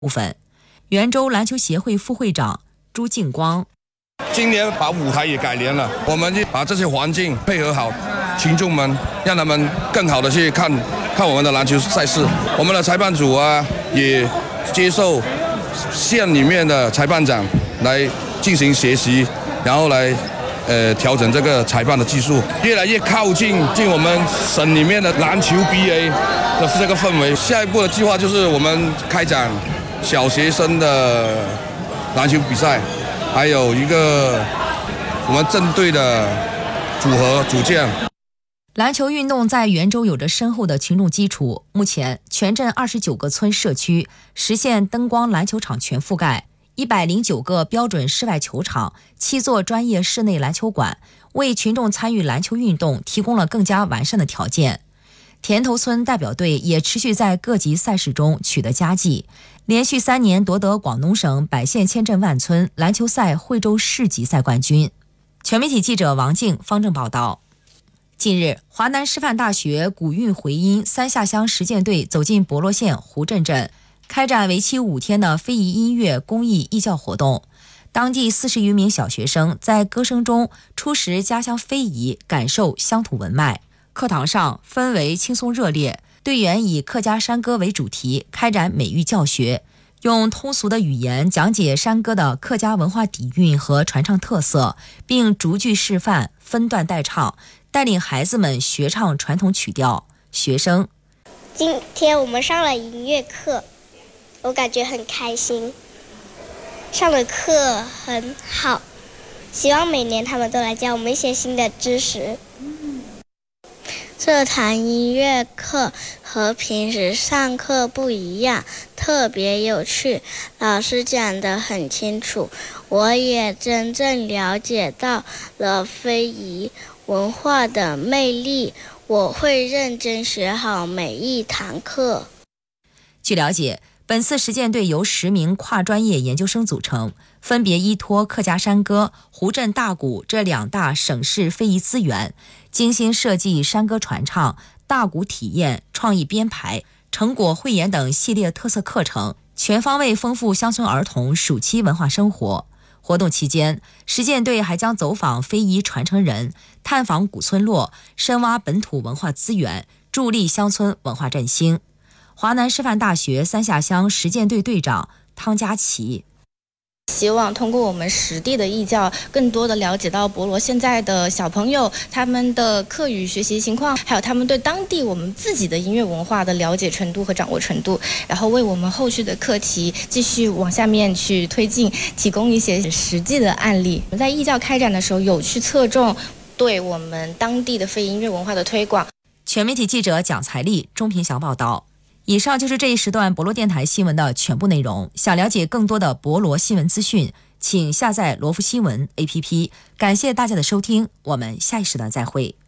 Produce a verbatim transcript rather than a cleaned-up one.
部分。圆州篮球协会副会长朱敬光， 今年把舞台也改良了，我们就把这些环境配合好群众们，让他们更好的去看看我们的篮球赛事。我们的裁判组啊，也接受县里面的裁判长来进行学习，然后来呃调整这个裁判的技术，越来越靠近进我们省里面的篮球 B A 的这个氛围。下一步的计划就是我们开展小学生的篮球比赛，还有一个我们镇队的组合组建。 篮球运动在圆州有着深厚的群众基础，目前全镇二十九个村社区实现灯光篮球场全覆盖，一百零九个标准室外球场，七座专业室内篮球馆，为群众参与篮球运动提供了更加完善的条件。田头村代表队也持续在各级赛事中取得佳绩，连续三年夺得广东省百县千镇万村篮球赛惠州市级赛冠军。全媒体记者王静、方正报道。近日，华南师范大学古韵回音三下乡实践队走进博罗县胡镇镇，开展为期五天的非遗音乐公益义教活动。当地四十余名小学生在歌声中初识家乡非遗，感受乡土文脉。课堂上氛围轻松热烈，队员以客家山歌为主题，开展美育教学，用通俗的语言讲解山歌的客家文化底蕴和传唱特色，并逐句示范，分段带唱，带领孩子们学唱传统曲调。学生： 今天我们上了音乐课，我感觉很开心，上的课很好，希望每年他们都来教我们一些新的知识。 这堂音乐课和平时上课不一样，特别有趣，老师讲得很清楚，我也真正了解到了非遗文化的魅力，我会认真学好每一堂课。 据了解，本次实践队由十名跨专业研究生组成，分别依托客家山歌、胡镇大鼓这两大省市非遗资源，精心设计山歌传唱、大鼓体验、创意编排、成果汇演等系列特色课程，全方位丰富乡村儿童暑期文化生活。活动期间，实践队还将走访非遗传承人，探访古村落，深挖本土文化资源，助力乡村文化振兴。华南师范大学三下乡实践队队长汤佳琪： 希望通过我们实地的义教，更多的了解到博罗现在的小朋友他们的课语学习情况，还有他们对当地我们自己的音乐文化的了解程度和掌握程度，然后为我们后续的课题继续往下面去推进，提供一些实际的案例。在义教开展的时候，有去侧重对我们当地的非音乐文化的推广。 全媒体记者蒋才丽、钟平祥报道。以上就是这一时段博罗电台新闻的全部内容。想了解更多的博罗新闻资讯，请下载罗福新闻 A P P。感谢大家的收听，我们下一时段再会。